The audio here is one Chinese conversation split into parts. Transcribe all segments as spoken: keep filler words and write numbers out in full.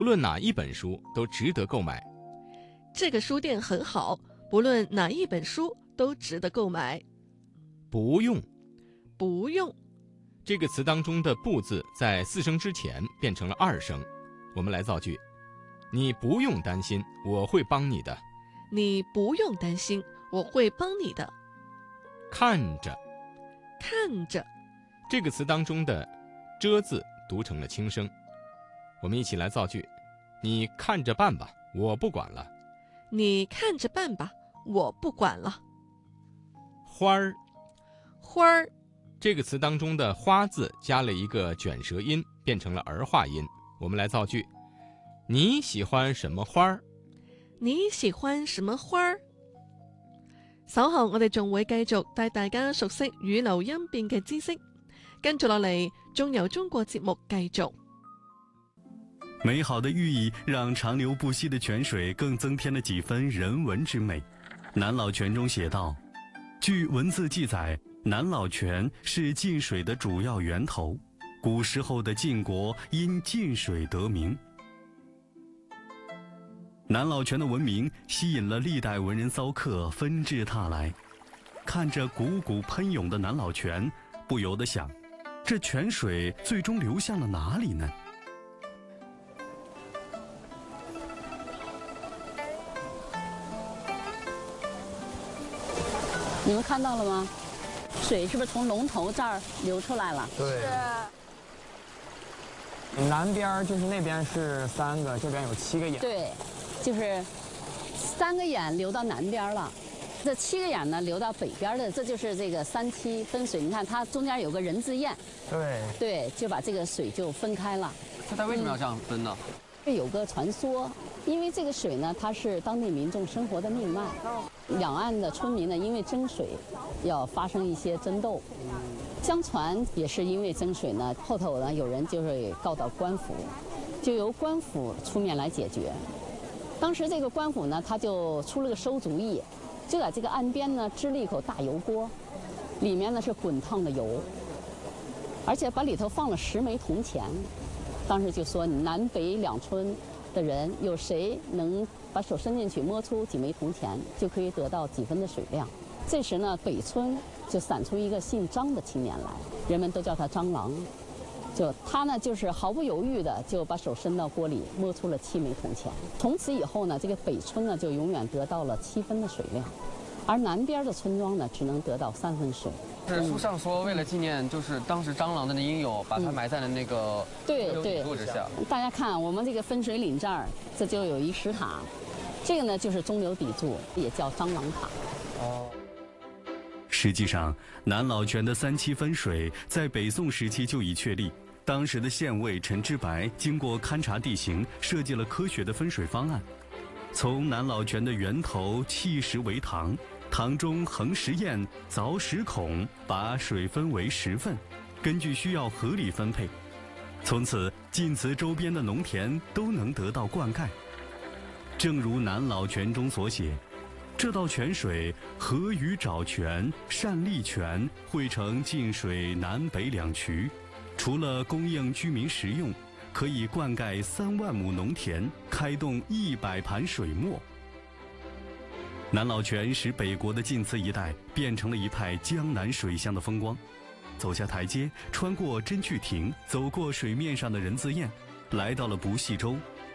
无论哪一本书都值得购买。 这个书店很好，不论哪一本书都值得购买。 不用， 不用， 这个词当中的不字在四声之前变成了二声。我们来造句：你不用担心，我会帮你的。 你不用担心，我会帮你的。 看着， 看着， 这个词当中的遮字读成了轻声。我们一起来造句：你看着办吧，我不管了。 你看着办吧，我不管了。 花儿， 花儿， 这个词当中的花字加了一个卷舌音，变成了儿化音。我们来造句：你喜歡什麼花兒？ 你喜歡什麼花兒？稍後我哋仲會繼續帶大家熟悉語流音變嘅知識，跟住落嚟仲有中國節目繼續。 美好的寓意让长流不息的泉水更增添了几分人文之美。南老泉中写道，据文字记载，南老泉是晋水的主要源头，古时候的晋国因晋水得名。南老泉的闻名吸引了历代文人骚客纷至沓来，看着汩汩喷涌的南老泉，不由得想，这泉水最终流向了哪里呢？ 你们看到了吗？水是不是从龙头这儿流出来了？ 对。南边就是那边是三个，这边有七个眼。 对，就是三个眼流到南边了，这七个眼呢流到北边的，这就是这个三七分水。你看它中间有个人字堰，对，对，就把这个水就分开了。 那它为什么要这样分呢？ 嗯，有个传说，因为这个水呢，它是当地民众生活的命脉。两岸的村民呢，因为争水，要发生一些争斗。相传也是因为争水呢，后头呢有人就是告到官府，就由官府出面来解决。当时这个官府呢，他就出了个馊主意，就在这个岸边呢支了一口大油锅，里面呢是滚烫的油，而且把里头放了十枚铜钱。当时就说南北两村的人有谁能把手伸进去摸出几枚铜钱，就可以得到几分的水量。这时呢，北村就闪出一个姓张的青年来，人们都叫他张郎。就他呢，就是毫不犹豫的就把手伸到锅里，摸出了七枚铜钱。从此以后呢，这个北村呢就永远得到了七分的水量，而南边的村庄呢只能得到三分水。 是书上说，为了纪念，就是当时张郎的英友，把他埋在了那个对对柱之下。 大家看，我们这个分水岭这儿，这就有一石塔，这个呢就是中流砥柱，也叫张郎塔。 哦。 实际上，南老泉的三七分水在北宋时期就已确立。当时的县尉陈之白经过勘察地形，设计了科学的分水方案。从南老泉的源头砌石为塘，塘中横石堰，凿石孔，把水分为十份，根据需要合理分配。从此，晋祠周边的农田都能得到灌溉。正如南老泉中所写，这道泉水合于沼泉、单利泉汇成晋水南北两渠，除了供应居民食用，可以灌溉三万亩农田，开动一百盘水磨。南老泉使北国的晋祠一带变成了一派江南水乡的风光。走下台阶，穿过真趣亭，走过水面上的人字堰，来到了不系洲。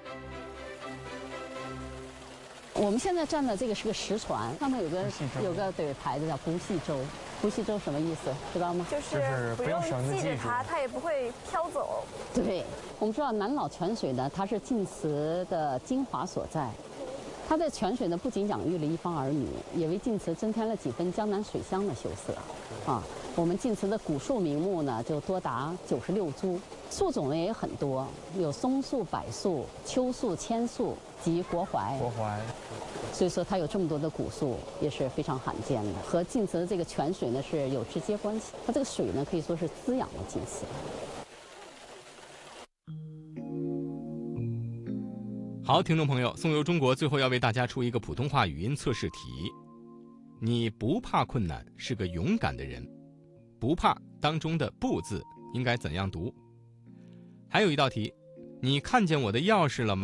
我们现在站的这个是个石船，上面有个有个对牌子叫不系洲。不系洲什么意思？知道吗？ 就是不用系着它，它也不会飘走。 对，我们知道南老泉水呢，它是晋祠的精华所在。它的泉水呢，不仅养育了一方儿女，也为晋祠增添了几分江南水乡的秀色。啊，我们晋祠的古树名木呢，就多达九十六株，树种呢也很多，有松树、柏树、秋树、千树及国槐。 国槐。 所以说它有这么多的古树，也是非常罕见的，和晋祠的这个泉水呢是有直接关系。它这个水呢，可以说是滋养了晋祠。 好，听众朋友，宋游中国最后要为大家出一个普通话语音测试题。你不怕困难，是个勇敢的人。不怕当中的不字应该怎样读？还有一道题， 你看见我的钥匙了吗？